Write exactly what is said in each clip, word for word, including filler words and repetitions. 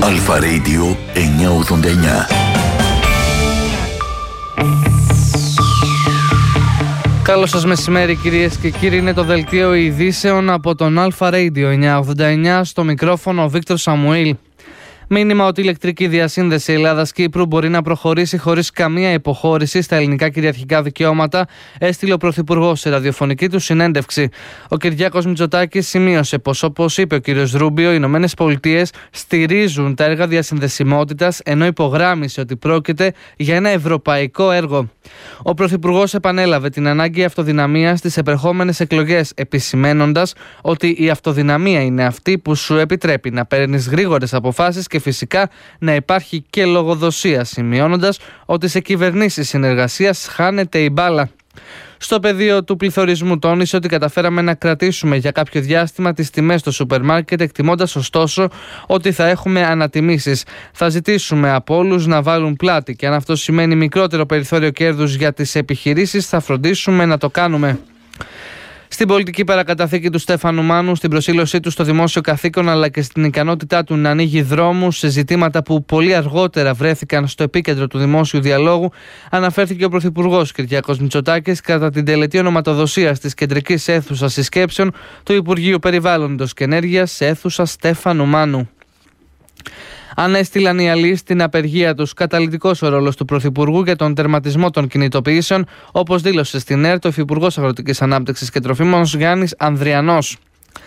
Αλφα Radio εννιακόσια ογδόντα εννιά. Καλώς σας μεσημέρι κυρίες και κύριοι, είναι το δελτίο ειδήσεων από τον Αλφα Radio εννιακόσια ογδόντα εννιά, στο μικρόφωνο ο Βίκτορ Σαμουήλ. Μήνυμα ότι η ηλεκτρική διασύνδεση Ελλάδας-Κύπρου μπορεί να προχωρήσει χωρίς καμία υποχώρηση στα ελληνικά κυριαρχικά δικαιώματα, έστειλε ο Πρωθυπουργός σε ραδιοφωνική του συνέντευξη. Ο Κυριάκος Μητσοτάκης σημείωσε πως, όπως είπε ο κ. Ρούμπιο, οι Ηνωμένες Πολιτείες στηρίζουν τα έργα διασυνδεσιμότητας, ενώ υπογράμμισε ότι πρόκειται για ένα ευρωπαϊκό έργο. Ο Πρωθυπουργός επανέλαβε την ανάγκη αυτοδυναμίας στις επερχόμενες εκλογές, επισημένοντας ότι η αυτοδυναμία είναι αυτή που σου επιτρέπει να παίρνεις γρήγορες αποφάσεις και φυσικά να υπάρχει και λογοδοσία, σημειώνοντας ότι σε κυβερνήσεις συνεργασίας χάνεται η μπάλα. Στο πεδίο του πληθωρισμού τόνισε ότι καταφέραμε να κρατήσουμε για κάποιο διάστημα τις τιμές στο σούπερ μάρκετ, εκτιμώντας ωστόσο ότι θα έχουμε ανατιμήσεις. Θα ζητήσουμε από όλους να βάλουν πλάτη και αν αυτό σημαίνει μικρότερο περιθώριο κέρδους για τις επιχειρήσεις, θα φροντίσουμε να το κάνουμε. Στην πολιτική παρακαταθήκη του Στέφανου Μάνου, στην προσήλωσή του στο δημόσιο καθήκον αλλά και στην ικανότητά του να ανοίγει δρόμους σε ζητήματα που πολύ αργότερα βρέθηκαν στο επίκεντρο του δημόσιου διαλόγου, αναφέρθηκε ο Πρωθυπουργός Κυριάκος Μητσοτάκης κατά την τελετή ονοματοδοσίας της κεντρικής αίθουσας συσκέψεων του Υπουργείου Περιβάλλοντος και Ενέργειας σε αίθουσα Στέφανου Μάνου. Ανέστειλαν οι αλλοί στην απεργία τους. Καταλυτικός ο ρόλος του Πρωθυπουργού για τον τερματισμό των κινητοποιήσεων, όπως δήλωσε στην ΕΡΤ ο Υφυπουργός Αγροτικής Ανάπτυξης και Τροφίμων Γιάννης Ανδριανός.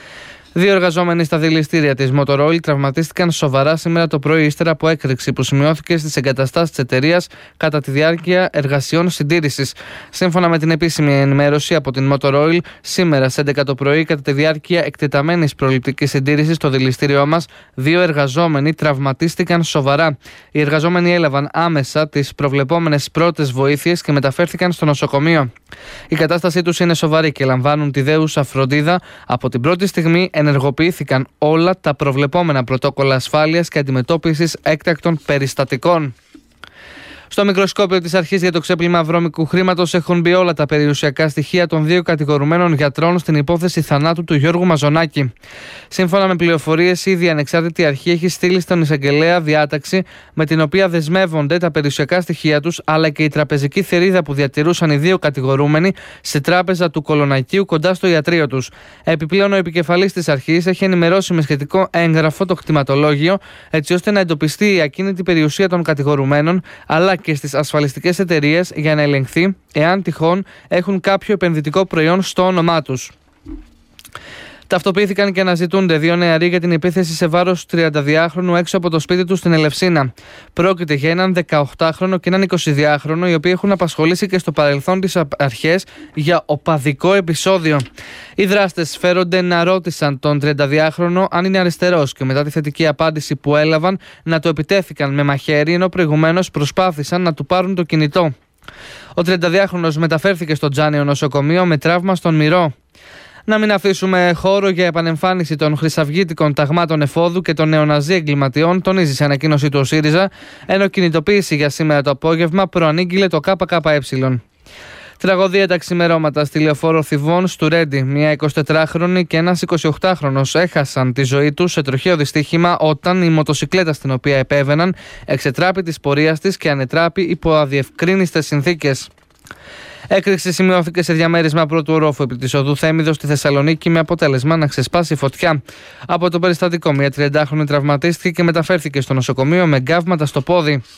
Δύο εργαζόμενοι στα δηληστήρια της Motor Oil τραυματίστηκαν σοβαρά σήμερα το πρωί, ύστερα από έκρηξη που σημειώθηκε στις εγκαταστάσεις της εταιρείας κατά τη διάρκεια εργασιών συντήρησης. Σύμφωνα με την επίσημη ενημέρωση από την Motor Oil, σήμερα στις έντεκα το πρωί, κατά τη διάρκεια εκτεταμένης προληπτικής συντήρησης στο δηληστήριό μας, δύο εργαζόμενοι τραυματίστηκαν σοβαρά. Οι εργαζόμενοι έλαβαν άμεσα τις προβλεπόμενες πρώτες βοήθειες και μεταφέρθηκαν στο νοσοκομείο. Η κατάστασή τους είναι σοβαρή και λαμβάνουν τη δέουσα φροντίδα. Από την πρώτη στιγμή ενεργοποιήθηκαν όλα τα προβλεπόμενα πρωτόκολλα ασφάλειας και αντιμετώπισης έκτακτων περιστατικών. Στο μικροσκόπιο της αρχής για το ξέπλυμα βρώμικου χρήματος έχουν μπει όλα τα περιουσιακά στοιχεία των δύο κατηγορουμένων γιατρών στην υπόθεση θανάτου του Γιώργου Μαζονάκη. Σύμφωνα με πληροφορίες, ήδη η ανεξάρτητη αρχή έχει στείλει στον εισαγγελέα διάταξη με την οποία δεσμεύονται τα περιουσιακά στοιχεία τους αλλά και η τραπεζική θηρίδα που διατηρούσαν οι δύο κατηγορούμενοι σε τράπεζα του Κολονακίου κοντά στο ιατρείο τους. Επιπλέον, ο επικεφαλής της αρχής έχει ενημερώσει με σχετικό έγγραφο το κτηματολόγιο, έτσι ώστε να εντοπιστεί η ακίνητη περιουσία των κατηγορουμένων αλλά και στις ασφαλιστικές εταιρείες για να ελεγχθεί εάν τυχόν έχουν κάποιο επενδυτικό προϊόν στο όνομά τους. Ταυτοποιήθηκαν και αναζητούνται δύο νεαροί για την επίθεση σε βάρος του τριανταδυάχρονου έξω από το σπίτι του στην Ελευσίνα. Πρόκειται για έναν δεκαοκτάχρονο και έναν εικοσιδυάχρονο, οι οποίοι έχουν απασχολήσει και στο παρελθόν τις αρχές για οπαδικό επεισόδιο. Οι δράστες φέρονται να ρώτησαν τον τριανταδυάχρονο αν είναι αριστερός και μετά τη θετική απάντηση που έλαβαν να το επιτέθηκαν με μαχαίρι, ενώ προηγουμένως προσπάθησαν να του πάρουν το κινητό. Ο τριανταδυάχρονος μεταφέρθηκε στο Τζάνιο νοσοκομείο με τραύμα στον μυρό. Να μην αφήσουμε χώρο για επανεμφάνιση των χρυσαυγίτικων ταγμάτων εφόδου και των νεοναζί εγκληματιών, τονίζει σε ανακοίνωση του ο ΣΥΡΙΖΑ, ενώ κινητοποίηση για σήμερα το απόγευμα προανήγγειλε το ΚΚΕ. Τραγωδία τα ξημερώματα στη λεωφόρο Θηβών στου Ρέντι. Μια εικοσιτετράχρονη και ένας εικοσιοκτάχρονος έχασαν τη ζωή τους σε τροχαίο δυστύχημα όταν η μοτοσικλέτα στην οποία επέβαιναν εξετράπη της πορείας της και ανετράπη υπό αδιευκρίνιστες συνθήκες. Έκρηξη σημειώθηκε σε διαμέρισμα πρώτου ορόφου επί της οδού Θέμιδος στη Θεσσαλονίκη με αποτέλεσμα να ξεσπάσει φωτιά. Από το περιστατικό, μια τριαντάχρονη τραυματίστηκε και μεταφέρθηκε στο νοσοκομείο με γκάβματα στο πόδι.